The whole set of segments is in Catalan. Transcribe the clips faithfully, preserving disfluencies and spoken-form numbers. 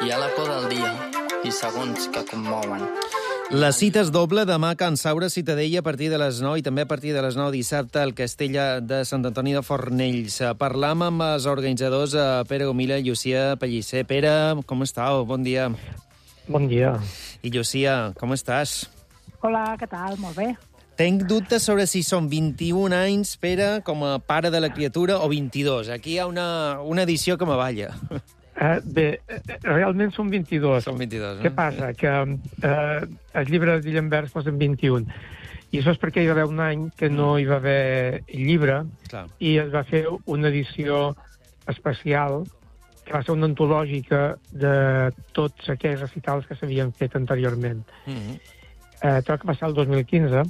Hi ha la por del dia i segons que commouen. La cita és doble demà a Can Saura, Ciutadella, a partir de les nou i també a partir de les nou dissabte al Castella de Sant Antoni de Fornells. Parlam amb els organitzadors Pere Gomila i Llucia Pellicer. Pere, com estàu? Bon dia. Bon dia. I Llucia, com estàs? Hola, què tal? Molt bé. Tenc dubtes sobre si són vint-i-un anys, Pere, com a pare de la criatura, o vint-i-dos. Aquí hi ha una, una edició que m'avalla. Uh, bé, realment són vint-i-dos. Són vint-i-dos, no? Què passa? Que uh, el llibre de Guillenberg posen vint-i-un. I això és perquè hi va haver un any que no hi va haver llibre. Clar. I es va fer una edició especial que va ser una antològica de tots aquells recitals que s'havien fet anteriorment. Mm-hmm. uh, Això que va ser el dos mil quinze.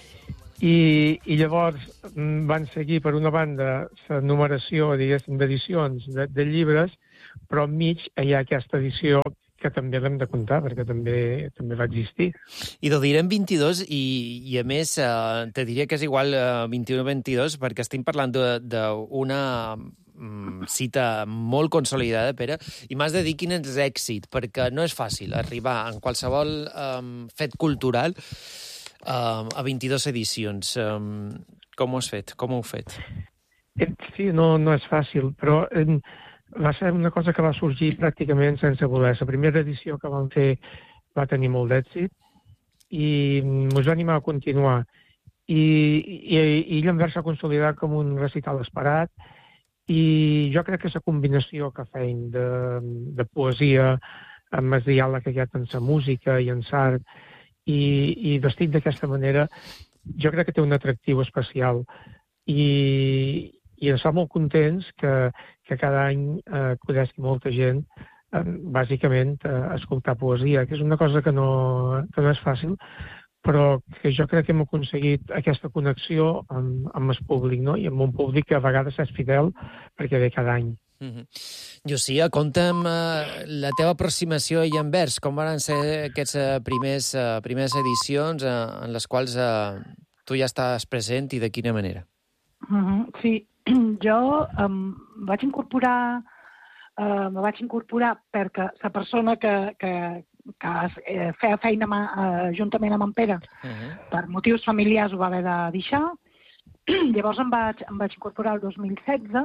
I, i llavors van seguir, per una banda, la numeració, diguéssim, d'edicions de, de llibres, però enmig hi ha aquesta edició que també l'hem de comptar, perquè també també va existir. I t'ho direm vint-i-dos, i, i a més, eh, te diria que és igual eh, vint-i-un o vint-i-dos, perquè estem parlant d'una mm, cita molt consolidada, Pere, i m'has de dir quin és l'èxit, perquè no és fàcil arribar en qualsevol eh, fet cultural Uh, a vint-i-dos edicions. Um, com ho has fet? Com ho heu fet? Sí, no, no és fàcil, però eh, va ser una cosa que va sorgir pràcticament sense voler. La primera edició que vam fer va tenir molt d'èxit i ens va animar a continuar. I, i, i Guillenberg s'ha consolidat com un recital esperat i jo crec que la combinació que feien de, de poesia amb el diàleg que hi ha en la música i en l'art I, i vestit d'aquesta manera, jo crec que té un atractiu especial. I, i ens fa molt contents que, que cada any eh, acudeixi molta gent, eh, bàsicament, a escoltar poesia, que és una cosa que no, que no és fàcil, però que jo crec que hem aconseguit aquesta connexió amb, amb el públic, no? I amb un públic que a vegades és fidel perquè ve cada any. Mm-hmm. Llucia, conta'm uh, la teva aproximació a Guillenberg. Com van ser aquestes uh, primers, uh, primeres edicions uh, en les quals uh, tu ja estàs present i de quina manera? Mm-hmm. Sí, jo um, vaig incorporar, uh, me vaig incorporar perquè la persona que, que, que eh, feia feina mà, uh, juntament amb en Pere, uh-huh. per motius familiars ho va haver de deixar. Llavors em vaig, em vaig incorporar el dos mil setze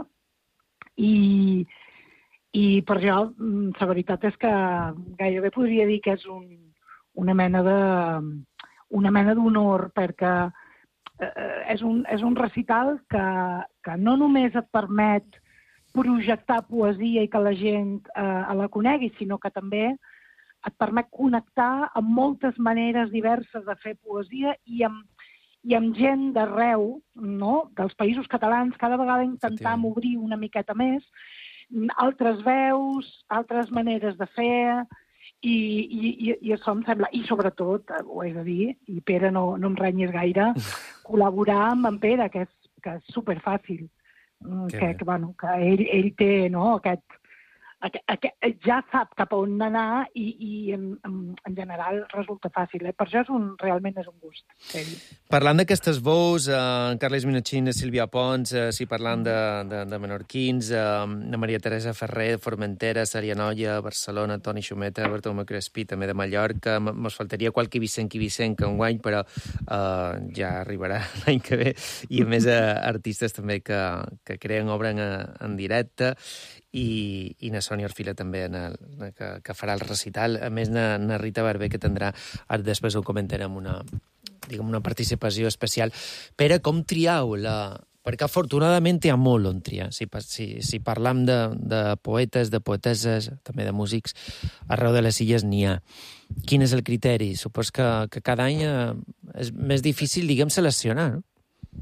I, i per jo la veritat és que gairebé podria dir que és un, una mena de una mena d'honor perquè eh, és, un, és un recital que, que no només et permet projectar poesia i que la gent eh, la conegui, sinó que també et permet connectar amb moltes maneres diverses de fer poesia i amb i amb gent d'arreu, no? Dels països catalans, cada vegada intentam obrir una miqueta més, altres veus, altres maneres de fer, i, i, i això em sembla, i sobretot, ho he de dir, i Pere no, no em renyis gaire, col·laborar amb en Pere, que és, que és superfàcil, que, que, bueno, que ell, ell té, no?, aquest, aquest, ja sap cap a on anar i, i en, en, en general resulta fàcil. Eh? Per això és un, realment és un gust. Sí. Parlant d'aquestes veus, eh, en Carles Minachín, Sílvia Pons, eh, si parlant de, de, de menorquins, eh, de Maria Teresa Ferrer, Formentera, Sarianoia, Barcelona, Toni Xumeta, Bartomeu Crespí, també de Mallorca. Mos faltaria qualque Vicent i Vicent que enguany, però eh, ja arribarà l'any que ve. I a més eh, artistes també que, que creen obra en, en directe. I, i na Sònia Orfila també en el, que, que farà el recital. A més, na, na Rita Barber, que tindrà, ara després ho comentarem, una, diguem, una participació especial. Pere, com triau la... Perquè afortunadament hi ha molt on triar. Si, si, si parlam de, de poetes, de poeteses, també de músics, arreu de les illes n'hi ha. Quin és el criteri? Supos que, que cada any és més difícil, diguem, seleccionar, no?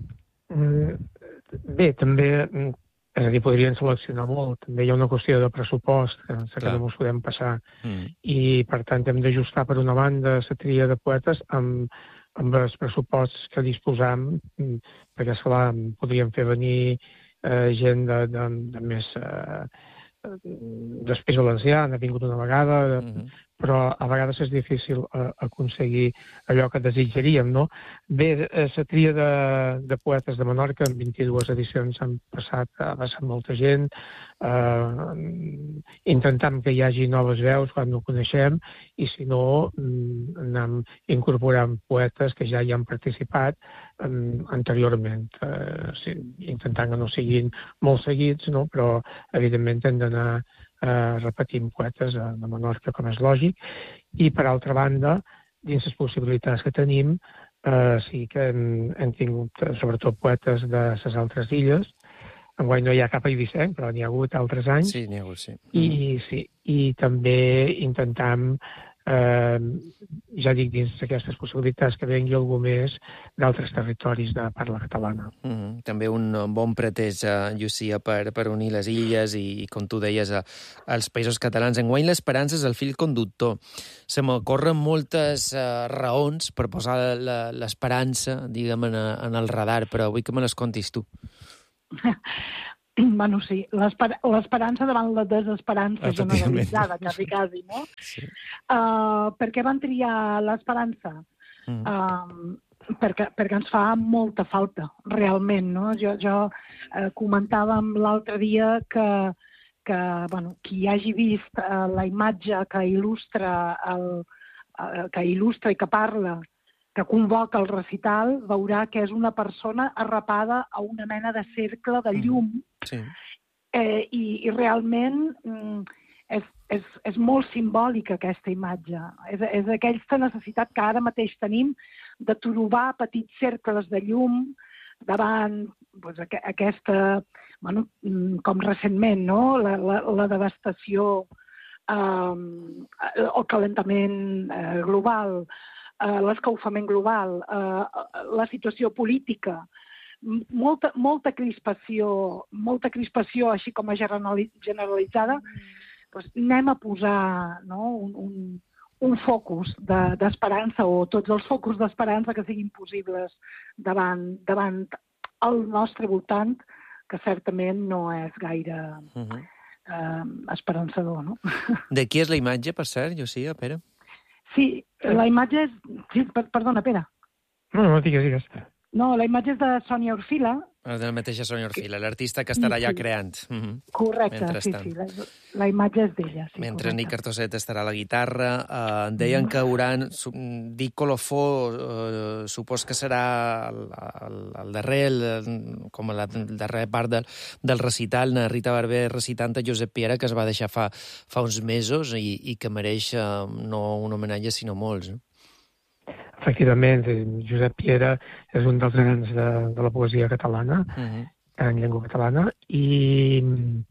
Mm, bé, també... És a dir, podrien seleccionar molt. També hi ha una qüestió de pressupost, que, que no ens podem passar. Mm. I, per tant, hem d'ajustar, per una banda, la tria de poetes amb, amb els pressuposts que disposam, perquè, esclar, podríem fer venir eh, gent de, de, de més... Eh, d'Espès Valencià, n'ha vingut una vegada, de, mm-hmm. però a vegades és difícil uh, aconseguir allò que desitjaríem, no? Bé, la tria de, de poetes de Menorca, en vint-i-dues edicions han passat, ha passat molta gent, uh, intentam que hi hagi noves veus quan no coneixem, i si no, um, anem incorporant poetes que ja hi han participat um, anteriorment, uh, sí, intentant que no siguin molt seguits, no? Però evidentment hem d'anar Eh, repetint poetes de Menorca, com és lògic, i per altra banda, dins les possibilitats que tenim, eh, sí que hem, hem tingut sobretot poetes de les altres illes. Enguany no hi ha cap a Eivissenc, però n'hi ha hagut altres anys. Sí, n'hi ha hagut, sí. I, sí, i també intentam, eh, ja dic, dins d'aquestes possibilitats, que vengui algú més d'altres territoris de parla catalana. Mm -hmm. També un bon pretès, eh, Llucia, per, per unir les illes i, i com tu deies, a, als països catalans. Enguany l'esperança és el fil conductor. Se m'ocorren moltes eh, raons per posar l'esperança, diguem, en, en el radar, però vull que me les contis tu. Bueno, sí, l'esperança davant la desesperança generalitzada, quasi, quasi, no? Sí. Uh, per què van triar l'esperança? Mm. Uh, perquè, perquè ens fa molta falta, realment, no? Jo, jo uh, comentàvem l'altre dia que, que bueno, qui hagi vist uh, la imatge que il·lustra, el, uh, que il·lustra i que parla, que convoca el recital, veurà que és una persona arrapada a una mena de cercle de llum. Sí. Eh, i, I realment mm, és, és, és molt simbòlica aquesta imatge. És, és aquesta necessitat que ara mateix tenim de trobar petits cercles de llum davant doncs, aqu aquesta, bueno, com recentment, no? la, la, la devastació, eh, el calentament eh, global, Uh, l'escalfament global, uh, la situació política, molta, molta crispació, molta crispació així com a generalitzada, doncs anem a posar, no, un, un, un focus d'esperança, o tots els focus d'esperança que siguin possibles davant, davant el nostre voltant, que certament no és gaire uh-huh. uh, esperançador. No? De qui és la imatge, per cert, Llucia, Pere? Sí, la imatge és... Sí, perdona, Pere. No, no, digues, digues. No, la imatge és de Sònia Orfila. De la mateixa Sònia Orfila, l'artista que estarà allà sí. creant. Mm-hmm. Correcte, sí, sí. La, la imatge és d'ella. Sí, mentre correcte. Nick Artoset estarà a la guitarra. Eh, deien que hauran... Dic Colofó, eh, supos que serà el, el, el darrer, el, com la darrera part del, del recital, na Rita Barber recitant a Josep Piera, que es va deixar fa, fa uns mesos i, i que mereix eh, no un homenatge, sinó molts, no? Efectivament, Josep Piera és un dels grans de, de la poesia catalana, uh-huh. en llengua catalana, i,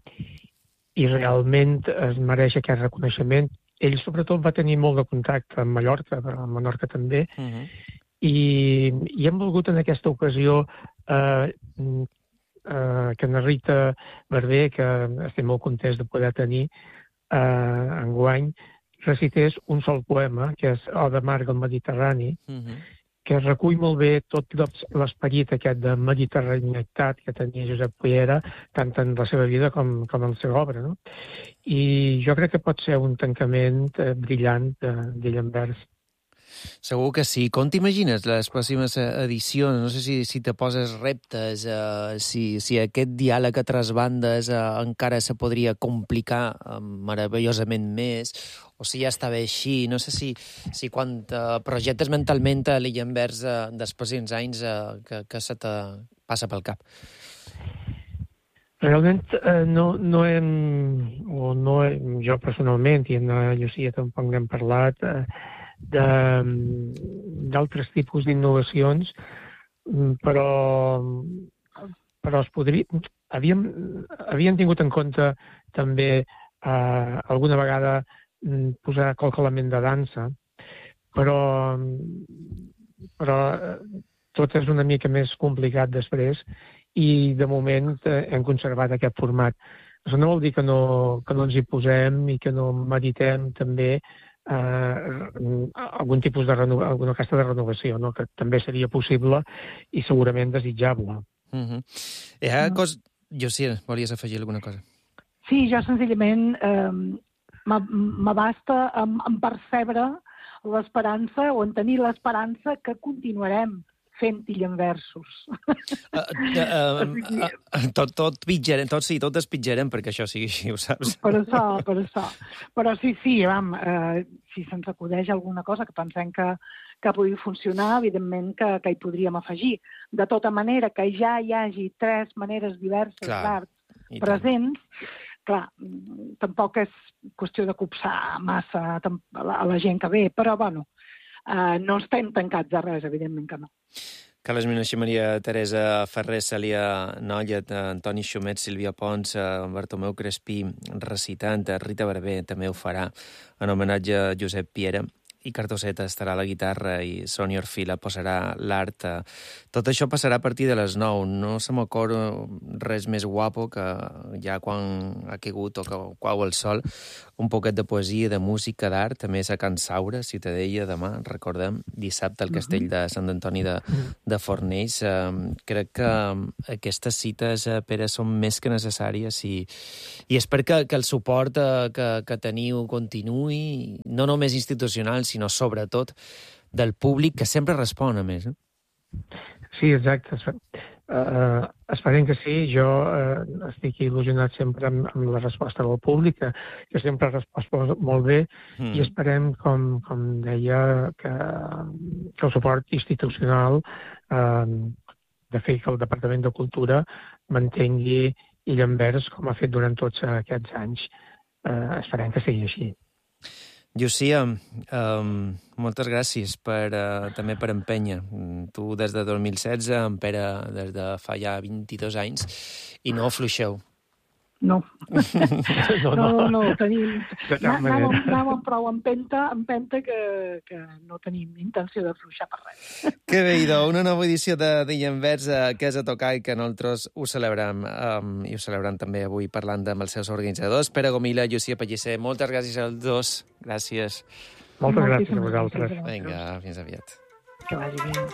i realment es mereix aquest reconeixement. Ell, sobretot, va tenir molt de contacte amb Mallorca, a Menorca també, uh-huh. i, i hem volgut en aquesta ocasió eh, eh, que na Rita Barber, que estem molt contents de poder tenir eh, enguany, recités un sol poema, que és Oda Marga al Mediterrani, uh-huh. que recull molt bé tot l'esperit aquest de mediterraneïtat que tenia Josep Piera, tant en la seva vida com, com en la seva obra, no? I jo crec que pot ser un tancament eh, brillant d'ell en vers. Segur que sí. Com t'imagines les pròximes edicions? No sé si, si te poses reptes, eh, si, si aquest diàleg a tres bandes eh, encara se podria complicar eh, meravellosament més, o si ja està bé així. No sé si, si quan te projectes mentalment a l'Illa en Vers eh, després d'uns anys eh, que, que se te passa pel cap. Realment eh, no, no hem, o no hem, jo personalment, i en la Llucia tampoc n'hem parlat, eh, d'altres tipus d'innovacions, però, però es podria... Havíem, havíem tingut en compte també eh, alguna vegada posar qualque element de dansa, però, però tot és una mica més complicat després i de moment eh, hem conservat aquest format. Això no vol dir que no, que no ens hi posem i que no meditem també Uh, algun tipus de reno... alguna casta de renovació, no? Que també seria possible i segurament desitjable. Uh-huh. Eh, cos... Jo sí, volies afegir alguna cosa? Sí, jo senzillament eh, m'abasta en, en percebre l'esperança o en tenir l'esperança que continuarem fent Illenversos. Uh, uh, uh, uh, tot, tot pitjarem, tot sí, tot despitjarem perquè això sigui així, ho saps? Per això, per això. Però sí, sí, vam, eh, si se'ns acudeix alguna cosa que pensem que, que pugui funcionar, evidentment que, que hi podríem afegir. De tota manera, que ja hi hagi tres maneres diverses d'art presents, clar, tampoc és qüestió de copsar massa a la, a la gent que ve, però, bueno, Uh, no estem tancats a res, evidentment que no. Carles Minochi, Maria Teresa Ferrer, Cèlia Nollet, Antoni Xumet, Sílvia Pons, Bartomeu Crespí recitant, Rita Barber també ho farà en homenatge a Josep Piera, i Cartoseta estarà a la guitarra i Sònia Orfila posarà l'art. Tot això passarà a partir de les nou. No se m'acord res més guapo que ja quan ha caigut o que cau el sol, un poquet de poesia, de música, d'art, també és a Can Saura, Ciutadella, demà, recordem, dissabte al castell de Sant Antoni de, de Fornells. Uh, crec que aquestes cites, uh, Pere, són més que necessàries i, i espero que, que el suport uh, que, que teniu continuï, no només institucional, sinó sobretot del públic, que sempre respon, a més. Eh? Sí, exacte. Uh, esperem que sí. Jo uh, estic il·lusionat sempre amb, amb la resposta del públic, que, que sempre ha respost molt bé, mm. i esperem, com, com deia, que, que el suport institucional uh, de fer que el Departament de Cultura mantengui Illenvers com ha fet durant tots aquests anys. Uh, esperem que sigui així. Llucia, um, moltes gràcies per, uh, també per empènyer. Tu des de dos mil setze, en Pere des de fa ja vint-i-dos anys, i no afluixeu. No. no, no, no, no, tenim... Anàvem, anàvem prou empenta, empenta que, que no tenim intenció de fluixar per res. Que bé, idò, una nova edició de Illenvers uh, que és a tocar i que nosaltres ho celebrem, um, i ho celebrem també avui parlant amb els seus organitzadors. Pere Gomila, Llucia Pellicer, moltes gràcies als dos. Gràcies. Moltes gràcies a vosaltres. Vinga, fins aviat. Que vagi bé.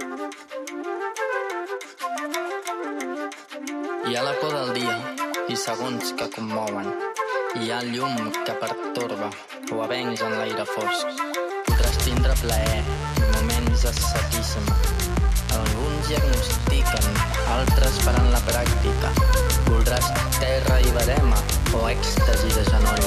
Hi ha la por del dia i segons que commouen. Hi ha el llum que pertorba o avenç en l'aire fosc. Podràs tindre plaer i moments ascetisme. Alguns diagnostiquen, altres faran la pràctica. Voldràs terra i verema o èxtasi de genoll.